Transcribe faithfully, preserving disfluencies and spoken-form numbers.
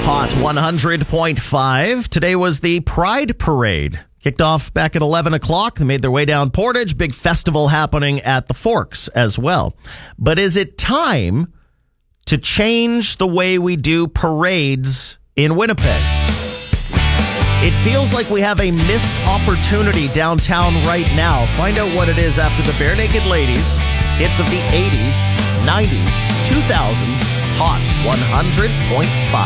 Hot one hundred point five. Today was the Pride Parade. Kicked off back at eleven o'clock. They made their way down Portage. Big festival happening at the Forks as well. But is it time to change the way we do parades in Winnipeg? It feels like we have a missed opportunity downtown right now. Find out what it is after the Bare Naked Ladies, hits of the eighties, nineties, two thousands, Hot one hundred point five.